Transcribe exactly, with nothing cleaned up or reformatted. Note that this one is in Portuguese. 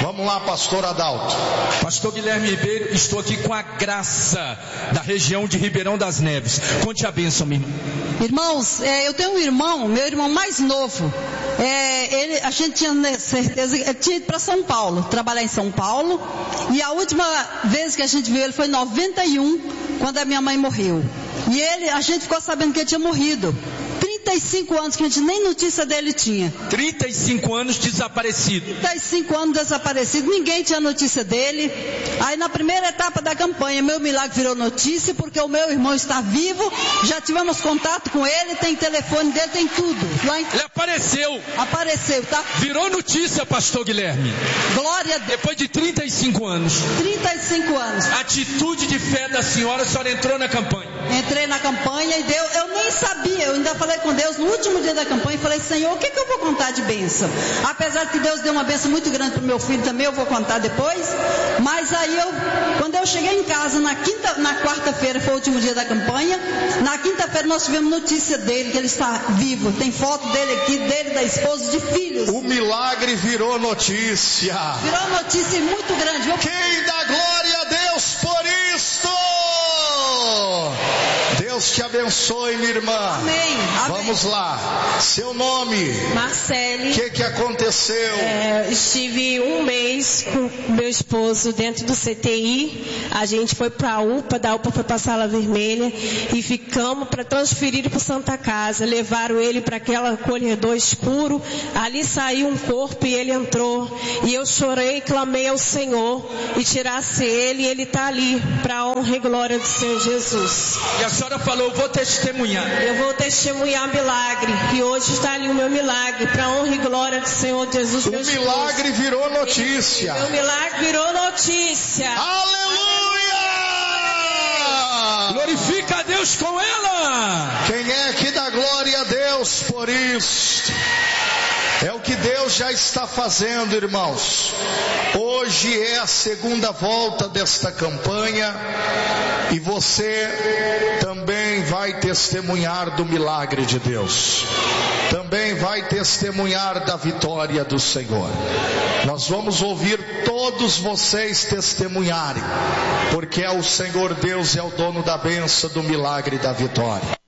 Vamos lá, pastor Adalto. Pastor Guilherme Ribeiro, estou aqui com a graça da região de Ribeirão das Neves. Conte a bênção, minha irmã. Irmãos, é, eu tenho um irmão, meu irmão mais novo. É, ele, a gente tinha certeza, ele tinha ido para São Paulo, trabalhar em São Paulo. E a última vez que a gente viu ele foi em noventa e um, quando a minha mãe morreu. E ele, a gente ficou sabendo que ele tinha morrido. trinta e cinco anos que a gente nem notícia dele tinha. trinta e cinco anos desaparecido. trinta e cinco anos desaparecido, ninguém tinha notícia dele. Aí na primeira etapa da campanha, meu milagre virou notícia, porque o meu irmão está vivo, já tivemos contato com ele, tem telefone dele, tem tudo. Lá em... Ele apareceu. Apareceu, tá? Virou notícia, pastor Guilherme. Glória a Deus. Depois de trinta e cinco anos. trinta e cinco anos. Atitude de fé da senhora, a senhora entrou na campanha. Entrei na campanha e Deus, eu nem sabia, eu ainda falei com Deus no último dia da campanha e falei, Senhor, o que, que eu vou contar de bênção? Apesar de que Deus deu uma bênção muito grande para o meu filho também, eu vou contar depois. Mas aí eu, quando eu cheguei em casa na quinta, na quarta-feira, foi o último dia da campanha, na quinta-feira nós tivemos notícia dele, que ele está vivo, tem foto dele aqui, dele, da esposa, de filhos. O milagre virou notícia. Virou notícia muito grande. Eu... Quem dá glória a Deus por isto? Deus te abençoe, minha irmã. Amém. Vamos lá. Seu nome? Marcele. O que que aconteceu? É, estive um mês com meu esposo dentro do C T I. A gente foi para a U P A, da U P A foi para a Sala Vermelha e ficamos para transferir para Santa Casa. Levaram ele para aquele corredor escuro. Ali saiu um corpo e ele entrou. E eu chorei, clamei ao Senhor e tirasse ele. E ele está ali para a honra e glória do Senhor Jesus. E a senhora falou, vou testemunhar. Eu vou testemunhar milagre. E hoje está ali o meu milagre, para a honra e glória do Senhor Jesus. O milagre esposo. virou notícia. Meu milagre virou notícia. Aleluia! Glorifica a Deus com ela. Quem é que dá glória a Deus por isso? É o que Deus já está fazendo, irmãos. Hoje é a segunda volta desta campanha e você também vai testemunhar do milagre de Deus. Também vai testemunhar da vitória do Senhor. Nós vamos ouvir todos vocês testemunharem, porque é o Senhor Deus, é o dono da bênção, do milagre e da vitória.